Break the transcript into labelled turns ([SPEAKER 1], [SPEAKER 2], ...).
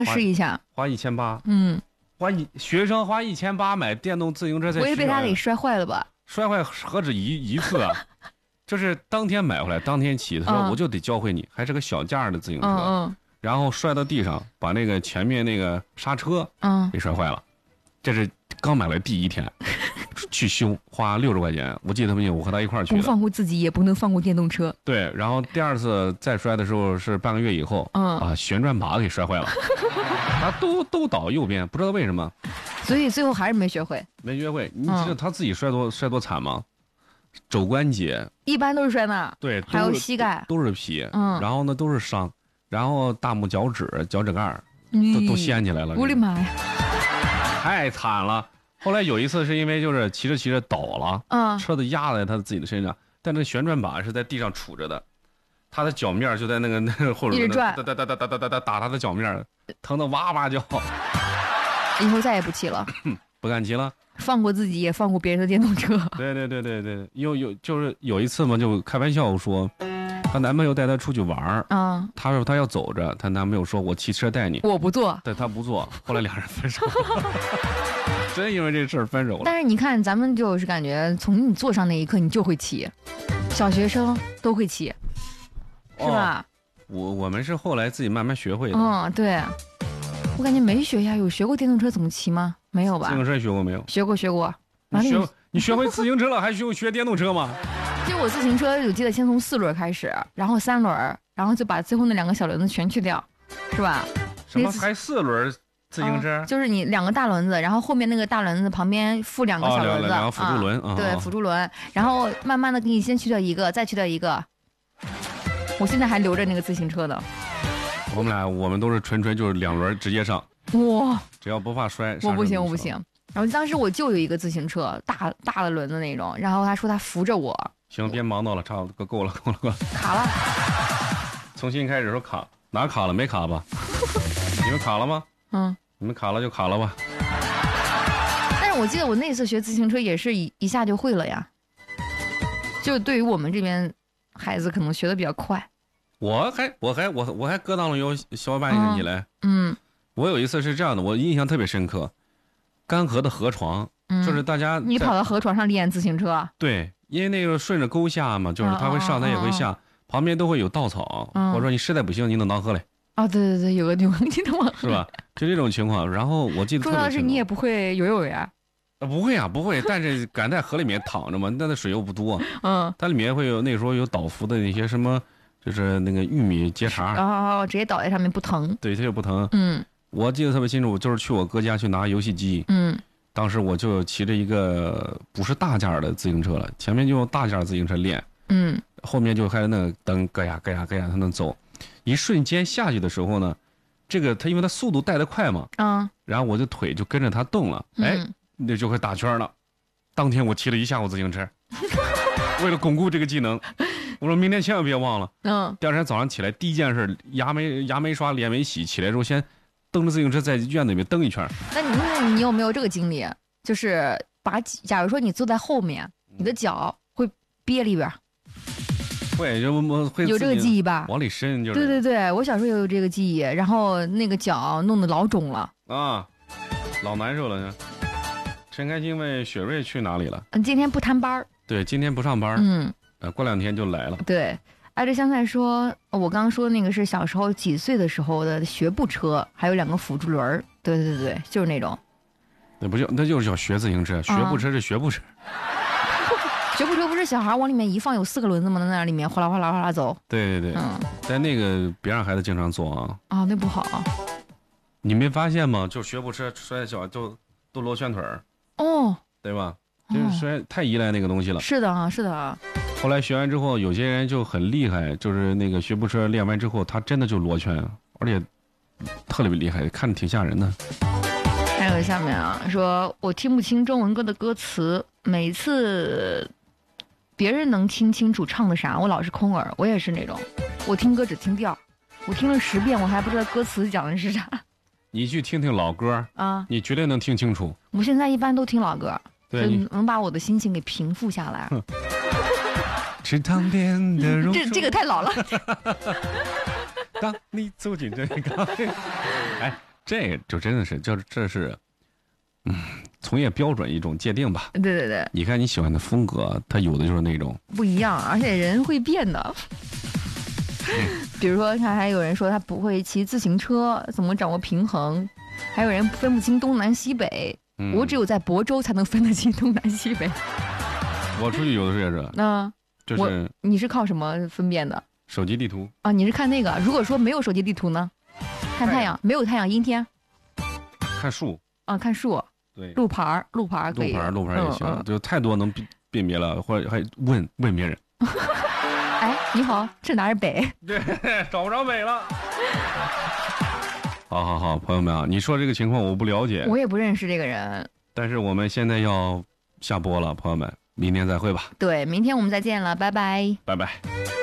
[SPEAKER 1] 试一下，
[SPEAKER 2] 花1800，学生花1800买电动自行车，
[SPEAKER 1] 我也被他给摔坏了吧？
[SPEAKER 2] 摔坏何止一次啊！就是当天买回来，当天骑，他说我就得教会你，还是个小架的自行车，然后摔到地上，把那个前面那个刹车给摔坏了。这是刚买来第1天，去修花60块钱，我记得特别清，我和他一块儿去的。
[SPEAKER 1] 不放过自己，也不能放过电动车。
[SPEAKER 2] 对，然后第2次再摔的时候是半个月以后，旋转把给摔坏了，他都倒右边，不知道为什么。
[SPEAKER 1] 所以最后还是没学会。
[SPEAKER 2] 没学会，你知道他自己摔多惨吗？肘关节
[SPEAKER 1] 一般都是摔那，
[SPEAKER 2] 对，
[SPEAKER 1] 还有膝盖
[SPEAKER 2] 都是皮，然后呢都是伤，然后大拇脚趾、脚趾盖都掀起来了。
[SPEAKER 1] 我的妈呀！
[SPEAKER 2] 太惨了！后来有一次是因为就是骑着骑着倒了，车子压在他自己的身上，但这旋转把是在地上杵着的，他的脚面就在那个后轮
[SPEAKER 1] 转，
[SPEAKER 2] 打他的脚面，疼得哇哇叫。
[SPEAKER 1] 以后再也不骑了，
[SPEAKER 2] 不敢骑了，
[SPEAKER 1] 放过自己也放过别人的电动车。
[SPEAKER 2] 对，就是有一次嘛，就开玩笑说，她男朋友带她出去玩她说她要走着，她男朋友说我骑车带你，
[SPEAKER 1] 我不坐，
[SPEAKER 2] 对，他不坐，后来俩人分手了，真因为这事儿分手了。
[SPEAKER 1] 但是你看，咱们就是感觉从你坐上那一刻你就会骑，小学生都会骑，是吧？
[SPEAKER 2] 我们是后来自己慢慢学会的。
[SPEAKER 1] 对。我感觉没学呀，有学过电动车怎么骑吗？没有吧？
[SPEAKER 2] 自行车学过没有？
[SPEAKER 1] 学过。
[SPEAKER 2] 你学会自行车了，还学电动车吗？
[SPEAKER 1] 就我自行车，我记得先从4轮开始，然后3轮，然后就把最后那2个小轮子全去掉，是吧？
[SPEAKER 2] 什么还4轮自行车？
[SPEAKER 1] 就是你2个大轮子，然后后面那个大轮子旁边附2个小轮子，
[SPEAKER 2] 两个辅助轮，
[SPEAKER 1] 对，辅助轮，然后慢慢的给你先去掉一个，再去掉一个。我现在还留着那个自行车的。
[SPEAKER 2] 我们都是纯就是2轮直接上，
[SPEAKER 1] 哇！
[SPEAKER 2] 只要不怕摔。
[SPEAKER 1] 我不行。然后当时我就有一个自行车，大的轮子那种，然后他说他扶着我。
[SPEAKER 2] 行，别忙叨了，差不多够了。
[SPEAKER 1] 卡了。
[SPEAKER 2] 重新开始说卡，哪卡了？没卡吧？你们卡了吗？你们卡了就卡了吧。
[SPEAKER 1] 但是我记得我那次学自行车也是一下就会了呀。就对于我们这边孩子可能学的比较快。我
[SPEAKER 2] 还搁当了有小伙伴跟你来。我有一次是这样的，我印象特别深刻。干河的河床，就是大家
[SPEAKER 1] 你跑到河床上练自行车。
[SPEAKER 2] 对，因为那个顺着沟下嘛，就是他会上，他也会下，旁边都会有稻草。我说你实在不行，你能当河嘞。
[SPEAKER 1] 对，有个地方你能往。是
[SPEAKER 2] 吧？就这种情况。然后我记得
[SPEAKER 1] 重要的是你也不会游泳呀。
[SPEAKER 2] 不会，但是敢在河里面躺着嘛，那水又不多。它里面会有那时候有倒伏的那些什么。就是那个玉米秸秆
[SPEAKER 1] 直接倒在上面不疼。
[SPEAKER 2] 对，它就不疼。我记得特别清楚，就是去我哥家去拿游戏机。当时我就骑着一个不是大件的自行车了，前面就用大件自行车练。后面就开始那个蹬咯呀，它能走。一瞬间下去的时候呢，这个它因为它速度带得快嘛，然后我的腿就跟着它动了，那就会打圈了。当天我骑了一下午自行车，为了巩固这个技能。我说明天千万别忘了。第2天早上起来，第一件事牙没刷，脸没洗，起来之后先蹬着自行车在院子里面蹬一圈。
[SPEAKER 1] 那你有没有这个经历？就是假如说你坐在后面，你的脚会憋里边。
[SPEAKER 2] 会
[SPEAKER 1] 有这个记忆吧？
[SPEAKER 2] 往里伸就是。
[SPEAKER 1] 对，我小时候也有这个记忆，然后那个脚弄得老肿了
[SPEAKER 2] 老难受了呢。陈开心问雪瑞去哪里了？
[SPEAKER 1] 今天不摊班。对，
[SPEAKER 2] 今天不上班。过2天就来了。对，
[SPEAKER 1] 爱着香菜说，我刚刚说那个是小时候几岁的时候的学步车，还有2个辅助轮。对，就是那种。
[SPEAKER 2] 那就是叫学自行车，学步车是学步车。
[SPEAKER 1] 学步车不是小孩往里面一放有4个轮子吗？在那里面哗啦走。
[SPEAKER 2] 对。但那个别让孩子经常坐
[SPEAKER 1] 那不好。
[SPEAKER 2] 你没发现吗？就学步车摔跤就都螺旋腿儿。对吧？就是太依赖那个东西了。是的。后来学完之后，有些人就很厉害，就是那个学步车练完之后，他真的就螺旋，而且特别厉害，看着挺吓人的。
[SPEAKER 1] 还有下面说我听不清中文歌的歌词，每次别人能听清楚唱的啥，我老是空耳。我也是那种，我听歌只听调，我听了10遍，我还不知道歌词讲的是啥。
[SPEAKER 2] 你去听听老歌你绝对能听清楚。我
[SPEAKER 1] 现在一般都听老歌，就能把我的心情给平复下来。
[SPEAKER 2] 池塘边的榕树，
[SPEAKER 1] 这个太老了。
[SPEAKER 2] 当你走进这个， 这就真的是这是，从业标准一种界定吧。
[SPEAKER 1] 对对对，
[SPEAKER 2] 你看你喜欢的风格，它有的就是那种
[SPEAKER 1] 不一样，而且人会变的。比如说，还有人说他不会骑自行车，怎么掌握平衡？还有人分不清东南西北。我只有在亳州才能分得清东南西北。
[SPEAKER 2] 我出去有的时候也是。
[SPEAKER 1] 那就是你是靠什么分辨的？
[SPEAKER 2] 手机地图
[SPEAKER 1] 啊，你是看那个。如果说没有手机地图呢？看太阳，没有太阳，阴天。
[SPEAKER 2] 看树
[SPEAKER 1] 啊，看树。
[SPEAKER 2] 对，
[SPEAKER 1] 路牌可以。
[SPEAKER 2] 路牌也行，就太多能辨别了，或者还问别人。
[SPEAKER 1] 哎，你好，这哪是北？
[SPEAKER 2] 对，找不着北了。好，朋友们啊，你说这个情况我不了解，
[SPEAKER 1] 我也不认识这个人。
[SPEAKER 2] 但是我们现在要下播了，朋友们，明天再会吧。
[SPEAKER 1] 对，明天我们再见了，拜拜。
[SPEAKER 2] 拜拜。